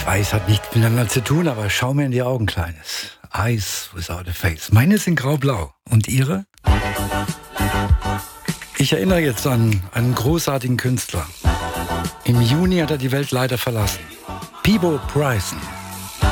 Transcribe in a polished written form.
weiß, hat nichts miteinander zu tun, aber schau mir in die Augen, Kleines. Eyes without a face. Meine sind grau-blau. Und Ihre? Ich erinnere jetzt an einen großartigen Künstler. Im Juni hat er die Welt leider verlassen. Peabo Bryson.